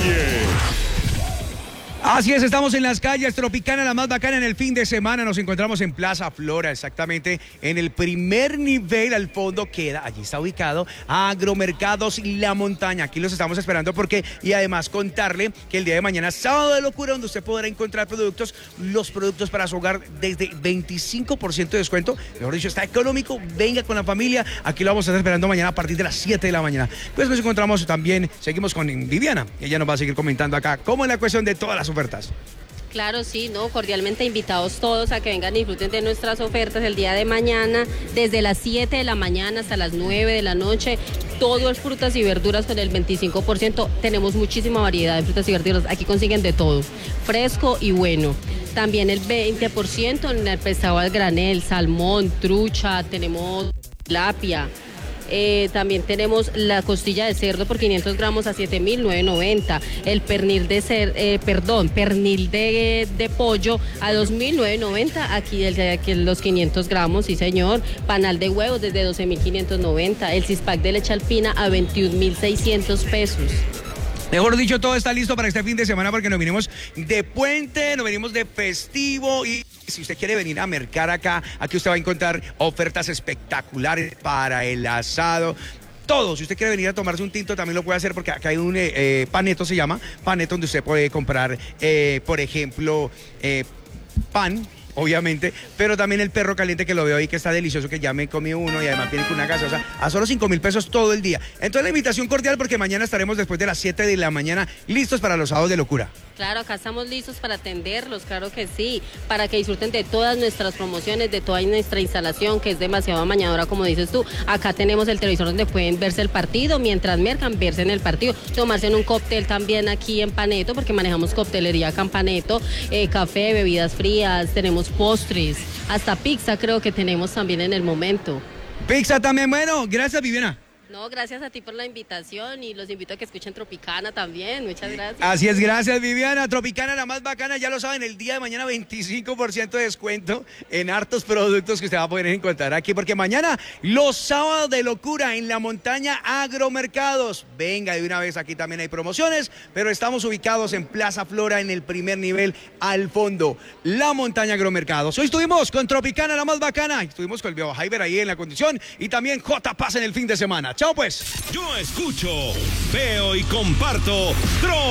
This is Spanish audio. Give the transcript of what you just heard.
calles. Así es, estamos en las calles, Tropicana, la más bacana en el fin de semana. Nos encontramos en Plaza Flora, exactamente en el primer nivel. Al fondo queda, allí está ubicado Agromercados La Montaña. Aquí los estamos esperando y además contarle que el día de mañana, sábado de locura, donde usted podrá encontrar los productos para su hogar desde 25% de descuento. Mejor dicho, está económico, venga con la familia. Aquí lo vamos a estar esperando mañana a partir de las 7 de la mañana. Pues nos encontramos también, seguimos con Viviana. Ella nos va a seguir comentando acá cómo es la cuestión de todas las ofertas. Claro, sí, ¿no? Cordialmente invitados todos a que vengan y disfruten de nuestras ofertas el día de mañana, desde las 7 de la mañana hasta las 9 de la noche. Todo es frutas y verduras con el 25%. Tenemos muchísima variedad de frutas y verduras. Aquí consiguen de todo, fresco y bueno. También el 20% en el pescado al granel, salmón, trucha, tenemos tilapia. También tenemos la costilla de cerdo por 500 gramos a 7.990. El pernil de pollo a 2.990. Aquí los 500 gramos, sí señor. Panal de huevos desde 12.590. El cispac de leche alpina a 21.600 pesos. Mejor dicho, todo está listo para este fin de semana porque nos venimos de puente, nos venimos de festivo y si usted quiere venir a mercar acá, aquí usted va a encontrar ofertas espectaculares para el asado. Todo, si usted quiere venir a tomarse un tinto también lo puede hacer porque acá hay un paneto, se llama, paneto donde usted puede comprar, por ejemplo, pan. Obviamente, pero también el perro caliente que lo veo ahí que está delicioso, que ya me comí uno y además viene con una gaseosa a solo 5.000 pesos todo el día. Entonces la invitación cordial porque mañana estaremos después de las 7 de la mañana listos para los sábados de locura. Claro, acá estamos listos para atenderlos, claro que sí, para que disfruten de todas nuestras promociones, de toda nuestra instalación que es demasiado amañadora como dices tú. Acá tenemos el televisor donde pueden verse el partido, mientras mercan, verse en el partido, tomarse en un cóctel también aquí en Paneto, porque manejamos coctelería acá en Paneto, café, bebidas frías, tenemos postres, hasta pizza creo que tenemos también en el momento. Pizza también, bueno, gracias Viviana. No, gracias a ti por la invitación y los invito a que escuchen Tropicana también, muchas gracias. Así es, gracias Viviana. Tropicana, la más bacana, ya lo saben, el día de mañana 25% de descuento en hartos productos que usted va a poder encontrar aquí, porque mañana los sábados de locura en La Montaña Agromercados. Venga, de una vez aquí también hay promociones, pero estamos ubicados en Plaza Flora en el primer nivel al fondo, La Montaña Agromercados. Hoy estuvimos con Tropicana, la más bacana, estuvimos con el Viejo Jaiber ahí en la condición y también J Paz en el fin de semana. Chao pues. Yo escucho, veo y comparto